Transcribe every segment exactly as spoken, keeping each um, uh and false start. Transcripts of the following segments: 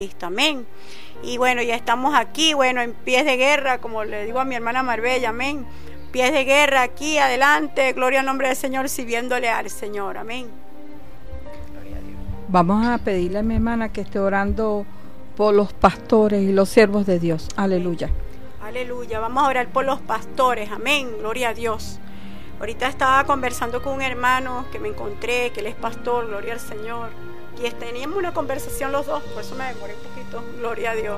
Cristo, amén. Y bueno, ya estamos aquí, bueno, en pies de guerra, como le digo a mi hermana Marbella, amén. Pies de guerra aquí, adelante, gloria al nombre del Señor, sirviéndole al Señor, amén. Gloria a Dios. Vamos a pedirle a mi hermana que esté orando por los pastores y los siervos de Dios, aleluya. Aleluya, vamos a orar por los pastores, amén, gloria a Dios. Ahorita estaba conversando con un hermano que me encontré, que él es pastor, gloria al Señor. Y teníamos una conversación los dos, por eso me demoré un poquito, gloria a Dios.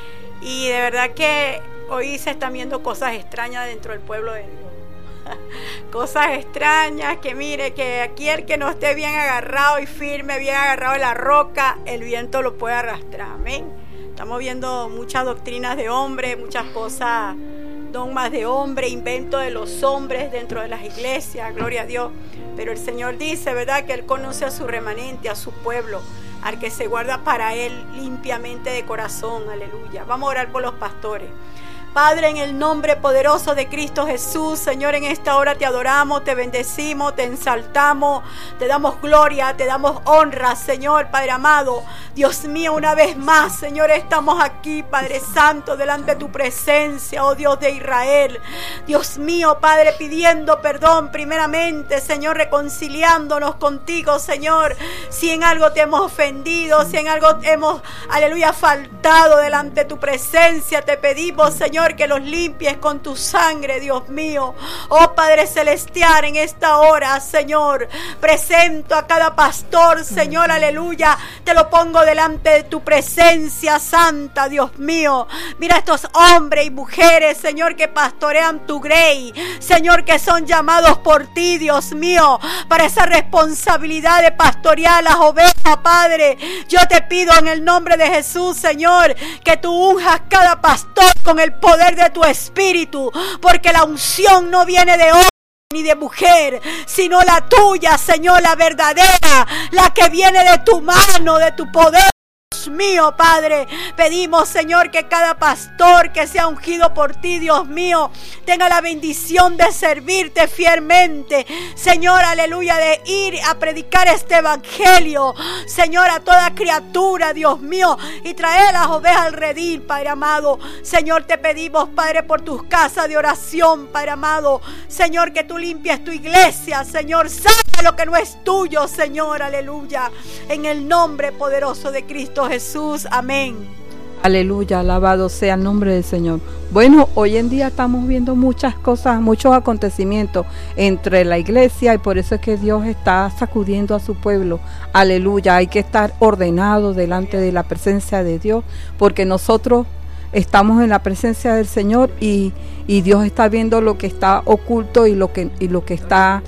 Y de verdad que hoy se están viendo cosas extrañas dentro del pueblo de Dios. Cosas extrañas que mire, que aquí el que no esté bien agarrado y firme, bien agarrado de la roca, el viento lo puede arrastrar, amén. Estamos viendo muchas doctrinas de hombres, muchas cosas, dogmas de hombre, inventos de los hombres dentro de las iglesias, gloria a Dios. Pero el Señor dice, ¿verdad?, que Él conoce a su remanente, a su pueblo, al que se guarda para Él limpiamente de corazón, aleluya. Vamos a orar por los pastores. Padre, en el nombre poderoso de Cristo Jesús, Señor, en esta hora te adoramos, te bendecimos, te ensaltamos, te damos gloria, te damos honra, Señor, Padre amado. Dios mío, una vez más, Señor, estamos aquí, Padre Santo, delante de tu presencia, oh Dios de Israel. Dios mío, Padre, pidiendo perdón primeramente, Señor, reconciliándonos contigo, Señor, si en algo te hemos ofendido, si en algo hemos, aleluya, faltado delante de tu presencia, te pedimos, Señor, que los limpies con tu sangre, Dios mío. Oh Padre Celestial, en esta hora, Señor, presento a cada pastor, Señor, aleluya, te lo pongo delante de tu presencia santa, Dios mío. Mira estos hombres y mujeres, Señor, que pastorean tu grey, Señor, que son llamados por ti, Dios mío, para esa responsabilidad de pastorear las ovejas, Padre. Yo te pido en el nombre de Jesús, Señor, que tú unjas cada pastor con el poder de tu espíritu, porque la unción no viene de hombre ni de mujer, sino la tuya, Señor, la verdadera, la que viene de tu mano, de tu poder. Dios mío, Padre, pedimos, Señor, que cada pastor que sea ungido por ti, Dios mío, tenga la bendición de servirte fielmente, Señor, aleluya, de ir a predicar este evangelio, Señor, a toda criatura, Dios mío, y traer las ovejas al redil, Padre amado. Señor, te pedimos, Padre, por tus casas de oración, Padre amado, Señor, que tú limpies tu iglesia, Señor, saca lo que no es tuyo, Señor, aleluya, en el nombre poderoso de Cristo Jesús, amén. Aleluya, alabado sea el nombre del Señor. Bueno, hoy en día estamos viendo muchas cosas, muchos acontecimientos entre la iglesia, y por eso es que Dios está sacudiendo a su pueblo. Aleluya, hay que estar ordenado delante de la presencia de Dios, porque nosotros estamos en la presencia del Señor y, y Dios está viendo lo que está oculto y lo que, y lo que está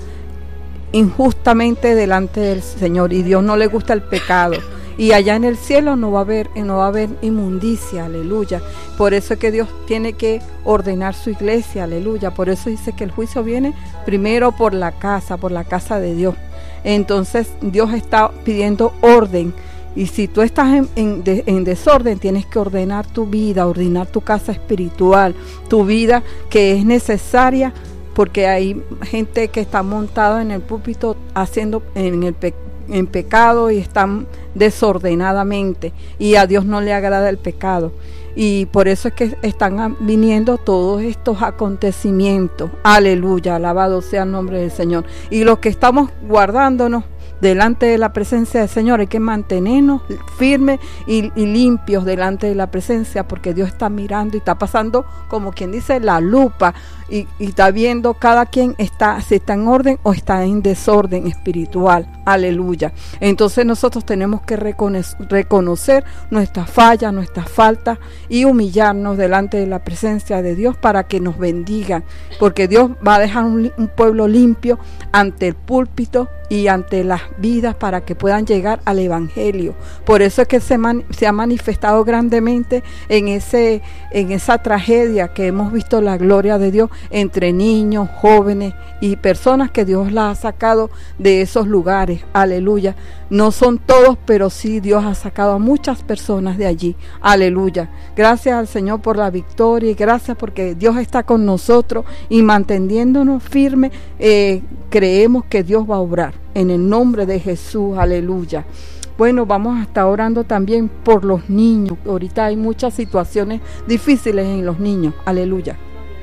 injustamente delante del Señor, y Dios no le gusta el pecado. Y allá en el cielo no va a haber, no va a haber inmundicia, aleluya. Por eso es que Dios tiene que ordenar su iglesia, aleluya. Por eso dice que el juicio viene primero por la casa, por la casa de Dios. Entonces Dios está pidiendo orden. Y si tú estás en, en, de, en desorden, tienes que ordenar tu vida, ordenar tu casa espiritual, tu vida que es necesaria, porque hay gente que está montada en el púlpito haciendo en el pecado, en pecado, y están desordenadamente, y a Dios no le agrada el pecado, y por eso es que están viniendo todos estos acontecimientos. Aleluya, alabado sea el nombre del Señor. Y los que estamos guardándonos delante de la presencia del Señor, hay que mantenernos firmes y, y limpios delante de la presencia, porque Dios está mirando y está pasando, como quien dice, la lupa, y, y está viendo cada quien está, si está en orden o está en desorden espiritual. Aleluya. Entonces nosotros tenemos que reconocer, reconocer nuestras fallas, nuestras faltas, y humillarnos delante de la presencia de Dios para que nos bendiga, porque Dios va a dejar un, un pueblo limpio ante el púlpito y ante las vidas, para que puedan llegar al evangelio. Por eso es que se, man, se ha manifestado grandemente en ese en esa tragedia que hemos visto la gloria de Dios entre niños, jóvenes y personas que Dios las ha sacado de esos lugares. Aleluya. No son todos, pero sí Dios ha sacado a muchas personas de allí. Aleluya. Gracias al Señor por la victoria, y gracias porque Dios está con nosotros, y manteniéndonos firmes, eh, creemos que Dios va a obrar en el nombre de Jesús. Aleluya. Bueno, vamos a estar orando también por los niños. Ahorita hay muchas situaciones difíciles en los niños. Aleluya.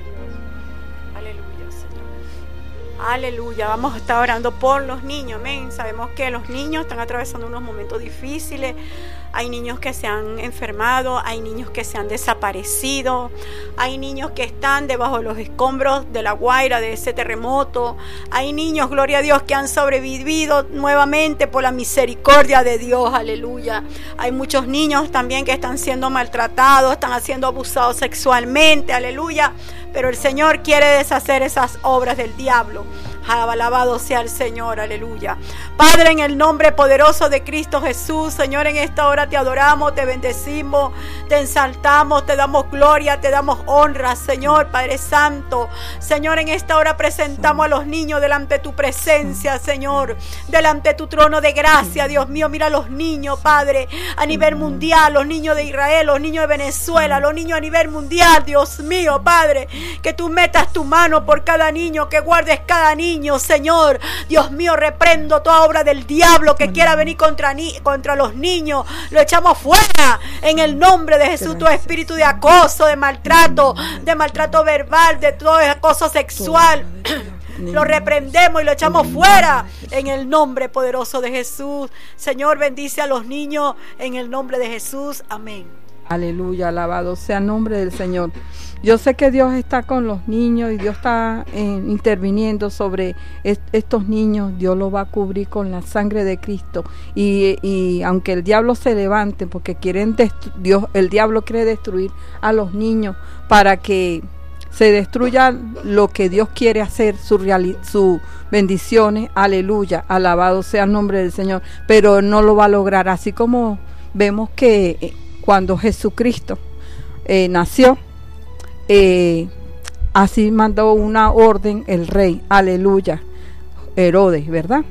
Aleluya, Señor. Aleluya. Vamos a estar orando por los niños. Amén. Sabemos que los niños están atravesando unos momentos difíciles. Hay niños que se han enfermado, hay niños que se han desaparecido, hay niños que están debajo de los escombros de la Guaira, de ese terremoto. Hay niños, gloria a Dios, que han sobrevivido nuevamente por la misericordia de Dios, aleluya. Hay muchos niños también que están siendo maltratados, están siendo abusados sexualmente, aleluya. Pero el Señor quiere deshacer esas obras del diablo. Alabado sea el Señor, aleluya. Padre, en el nombre poderoso de Cristo Jesús, Señor, en esta hora te adoramos, te bendecimos, te exaltamos, te damos gloria, te damos honra, Señor, Padre Santo. Señor, en esta hora presentamos a los niños delante de tu presencia, Señor, delante de tu trono de gracia, Dios mío. Mira a los niños, Padre, a nivel mundial, los niños de Israel, los niños de Venezuela, los niños a nivel mundial, Dios mío, Padre, que tú metas tu mano por cada niño, que guardes cada niño, Señor. Dios mío, reprendo toda obra del diablo que quiera venir contra, ni, contra los niños. Lo echamos fuera en el nombre de Jesús. Todo espíritu de acoso, de maltrato, de maltrato verbal, de todo acoso sexual, lo reprendemos y lo echamos fuera en el nombre poderoso de Jesús. Señor, bendice a los niños en el nombre de Jesús. Amén. Aleluya, alabado sea el nombre del Señor. Yo sé que Dios está con los niños y Dios está eh, interviniendo sobre est- estos niños. Dios los va a cubrir con la sangre de Cristo. Y, y aunque el diablo se levante, porque quieren destru- Dios, el diablo quiere destruir a los niños para que se destruya lo que Dios quiere hacer, sus reali- su bendiciones. Aleluya, alabado sea el nombre del Señor. Pero no lo va a lograr, así como vemos que eh, cuando Jesucristo eh, nació, Eh, así mandó una orden el rey, aleluya, Herodes, ¿verdad?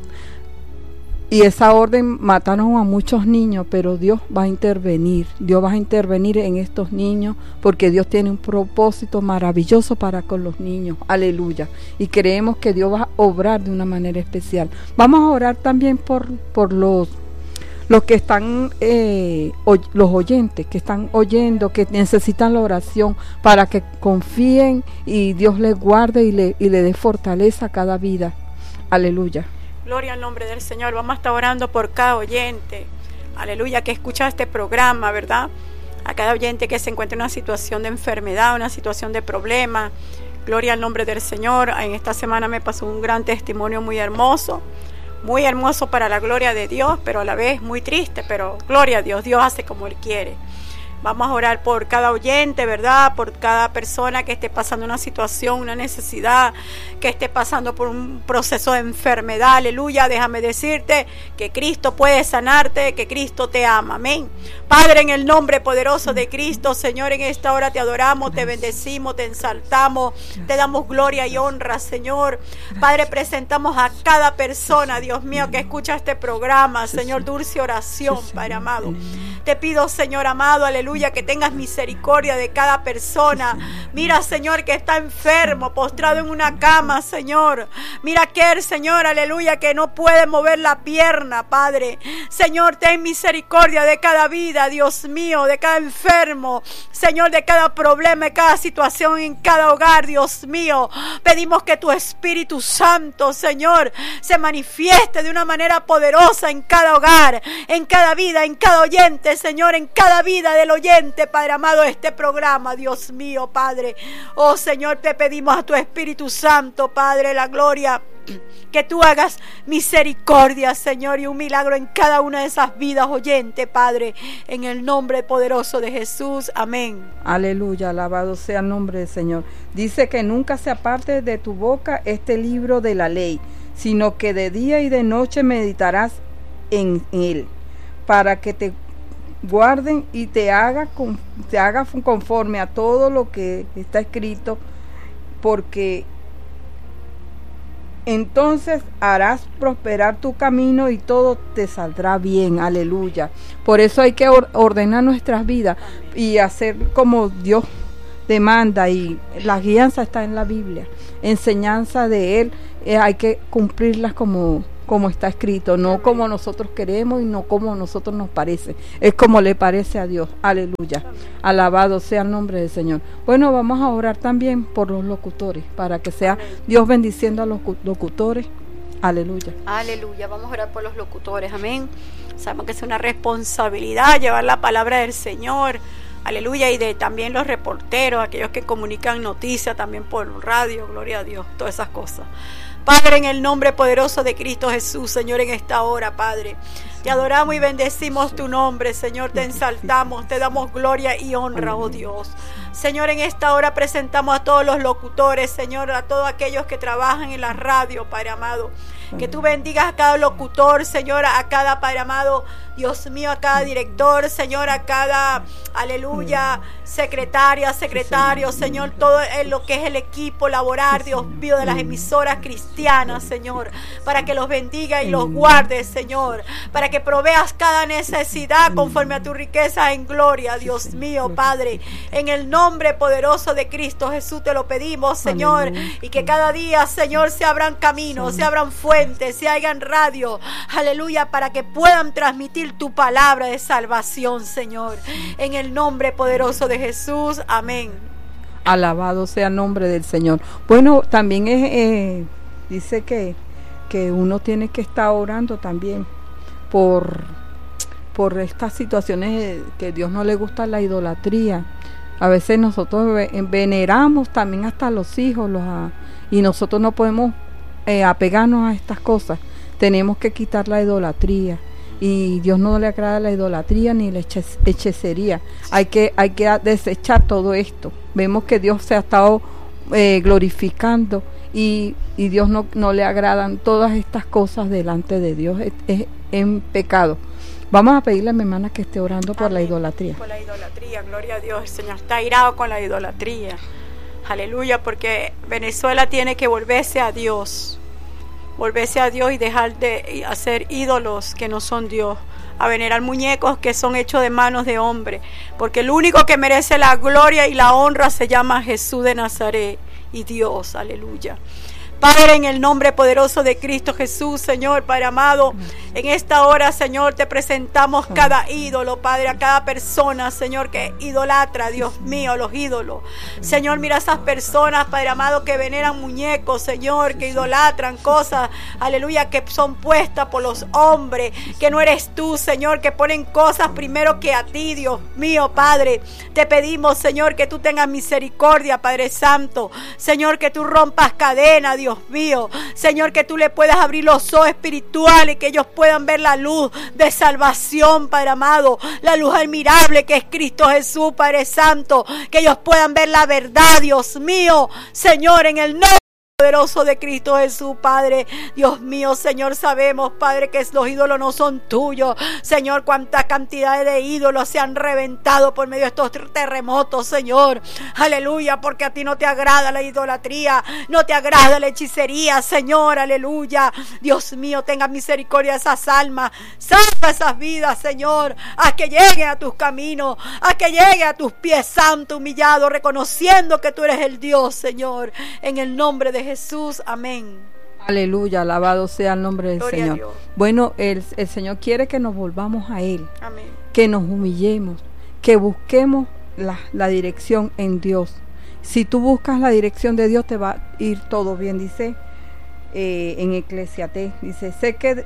Y esa orden mataron a muchos niños, pero Dios va a intervenir, Dios va a intervenir en estos niños, porque Dios tiene un propósito maravilloso para con los niños, aleluya. Y creemos que Dios va a obrar de una manera especial. Vamos a orar también por, por los Los que están, eh, oy, los oyentes que están oyendo, que necesitan la oración para que confíen y Dios les guarde y le, y le dé fortaleza a cada vida. Aleluya. Gloria al nombre del Señor. Vamos a estar orando por cada oyente, aleluya, que escucha este programa, ¿verdad? A cada oyente que se encuentra en una situación de enfermedad, una situación de problema. Gloria al nombre del Señor. En esta semana me pasó un gran testimonio muy hermoso. Muy hermoso para la gloria de Dios, pero a la vez muy triste, pero gloria a Dios, Dios hace como Él quiere. Vamos a orar por cada oyente, ¿verdad? Por cada persona que esté pasando una situación, una necesidad, que esté pasando por un proceso de enfermedad. Aleluya, déjame decirte que Cristo puede sanarte, que Cristo te ama. Amén. Padre, en el nombre poderoso de Cristo, Señor, en esta hora te adoramos, te bendecimos, te exaltamos, te damos gloria y honra, Señor. Padre, presentamos a cada persona, Dios mío, que escucha este programa, Señor, dulce oración, Padre amado. Te pido, Señor amado, aleluya, que tengas misericordia de cada persona. Mira, Señor, que está enfermo, postrado en una cama, Señor. Mira aquel, Señor, aleluya, que no puede mover la pierna, Padre. Señor, ten misericordia de cada vida, Dios mío, de cada enfermo, Señor, de cada problema, de cada situación en cada hogar, Dios mío. Pedimos que tu Espíritu Santo, Señor, se manifieste de una manera poderosa en cada hogar, en cada vida, en cada oyente, Señor, en cada vida del oyente, Padre amado, este programa, Dios mío, Padre. Oh, Señor, te pedimos a tu Espíritu Santo, Padre, la gloria, que tú hagas misericordia, Señor, y un milagro en cada una de esas vidas oyentes, Padre, en el nombre poderoso de Jesús. Amén. Aleluya, alabado sea el nombre del Señor. Dice que nunca se aparte de tu boca este libro de la ley, sino que de día y de noche meditarás en él, para que te guarden y te haga, con, te haga conforme a todo lo que está escrito, porque entonces harás prosperar tu camino y todo te saldrá bien. Aleluya. Por eso hay que or- ordenar nuestras vidas y hacer como Dios demanda, y la guianza está en la Biblia, enseñanza de Él, eh, hay que cumplirlas como como está escrito, no como nosotros queremos y no como a nosotros nos parece, es como le parece a Dios. Aleluya. Alabado sea el nombre del Señor. Bueno, vamos a orar también por los locutores, para que sea Dios bendiciendo a los locutores. Aleluya. Aleluya. Vamos a orar por los locutores. Amén. Sabemos que es una responsabilidad llevar la palabra del Señor. Aleluya. Y de también los reporteros, aquellos que comunican noticias también por radio. Gloria a Dios. Todas esas cosas. Padre, en el nombre poderoso de Cristo Jesús, Señor, en esta hora, Padre, te adoramos y bendecimos tu nombre, Señor, te exaltamos, te damos gloria y honra, oh Dios. Señor, en esta hora presentamos a todos los locutores, Señor, a todos aquellos que trabajan en la radio, Padre amado. Que tú bendigas a cada locutor, Señor, a cada, Padre amado, Dios mío, a cada director, Señor, a cada, aleluya, secretaria, secretario, Señor, todo lo que es el equipo laboral, Dios mío, de las emisoras cristianas, Señor, para que los bendiga y los guarde, Señor, para que proveas cada necesidad conforme a tu riqueza en gloria, Dios mío, Padre, en el nombre poderoso de Cristo Jesús te lo pedimos, Señor, y que cada día, Señor, se abran caminos, se abran fuentes, se hagan radio, aleluya, para que puedan transmitir tu palabra de salvación, Señor, en el nombre poderoso de Jesús, amén. Alabado sea el nombre del Señor. Bueno, también es, eh, dice que, que uno tiene que estar orando también por, por estas situaciones que a Dios no le gusta la idolatría. A veces nosotros veneramos también hasta los hijos los, a, y nosotros no podemos eh, apegarnos a estas cosas. Tenemos que quitar la idolatría. Y Dios no le agrada la idolatría ni la hechicería. Hay que, hay que desechar todo esto. Vemos que Dios se ha estado eh, glorificando y, y Dios no, no le agradan todas estas cosas delante de Dios. Es, es en pecado. Vamos a pedirle a mi hermana que esté orando por Amén. La idolatría. Por la idolatría, gloria a Dios. El Señor está airado con la idolatría. Aleluya, porque Venezuela tiene que volverse a Dios. Volverse a Dios y dejar de hacer ídolos que no son Dios, a venerar muñecos que son hechos de manos de hombre, porque el único que merece la gloria y la honra se llama Jesús de Nazaret y Dios, aleluya. Padre, en el nombre poderoso de Cristo Jesús, Señor, Padre amado, en esta hora, Señor, te presentamos cada ídolo, Padre, a cada persona, Señor, que idolatra, Dios mío, los ídolos. Señor, mira a esas personas, Padre amado, que veneran muñecos, Señor, que idolatran cosas, aleluya, que son puestas por los hombres, que no eres tú, Señor, que ponen cosas primero que a ti, Dios mío, Padre. Te pedimos, Señor, que tú tengas misericordia, Padre Santo. Señor, que tú rompas cadenas, Dios Dios mío, Señor, que tú le puedas abrir los ojos espirituales, que ellos puedan ver la luz de salvación, Padre amado, la luz admirable que es Cristo Jesús, Padre Santo, que ellos puedan ver la verdad, Dios mío, Señor, en el nombre poderoso de Cristo Jesús, Padre. Dios mío, Señor, sabemos, Padre, que los ídolos no son tuyos. Señor, cuántas cantidades de ídolos se han reventado por medio de estos terremotos, Señor. Aleluya, porque a ti no te agrada la idolatría, no te agrada la hechicería, Señor, aleluya. Dios mío, tenga misericordia de esas almas, salva esas vidas, Señor, a que llegue a tus caminos, a que llegue a tus pies, santo, humillado, reconociendo que tú eres el Dios, Señor, en el nombre de Jesús, amén. Aleluya, alabado sea el nombre del Gloria Señor. Bueno, el, el Señor quiere que nos volvamos a Él, amén. Que nos humillemos, que busquemos la, la dirección en Dios. Si tú buscas la dirección de Dios, te va a ir todo bien, dice eh, en Eclesiastés, dice, sé que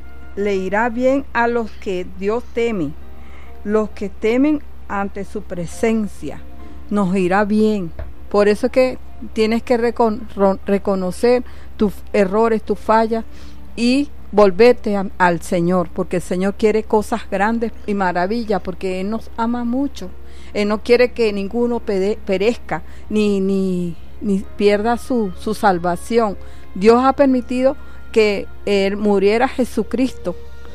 le irá bien a los que Dios teme, los que temen ante su presencia, nos irá bien. Por eso es que tienes que recon, reconocer tus errores, tus fallas y volverte a, al Señor, porque el Señor quiere cosas grandes y maravillas, porque Él nos ama mucho. Él no quiere que ninguno pede, perezca ni, ni, ni pierda su, su salvación. Dios ha permitido que Él muriera Jesucristo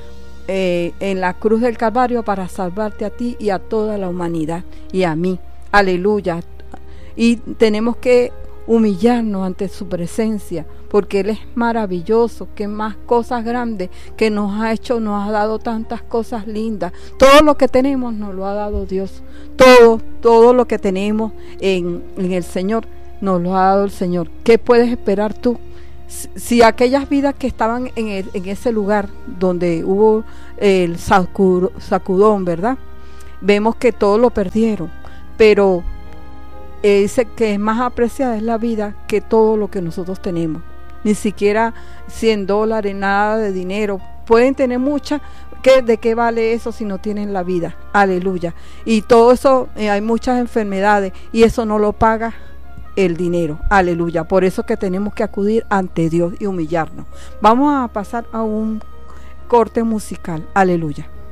eh, en la cruz del Calvario para salvarte a ti y a toda la humanidad y a mí. Aleluya. Y tenemos que humillarnos ante su presencia, porque Él es maravilloso, que más cosas grandes que nos ha hecho, nos ha dado tantas cosas lindas. Todo lo que tenemos nos lo ha dado Dios. Todo, todo lo que tenemos en, en el Señor nos lo ha dado el Señor. ¿Qué puedes esperar tú Si, si aquellas vidas que estaban en, el, en ese lugar donde hubo el sacud, sacudón, ¿verdad? Vemos que todo lo perdieron, pero eh, dice que es más apreciada es la vida que todo lo que nosotros tenemos. Ni siquiera cien dólares, nada de dinero. Pueden tener mucha, ¿qué, ¿de qué vale eso si no tienen la vida? Aleluya. Y todo eso, eh, hay muchas enfermedades y eso no lo paga el dinero. Aleluya. Por eso que tenemos que acudir ante Dios y humillarnos. Vamos a pasar a un corte musical. Aleluya.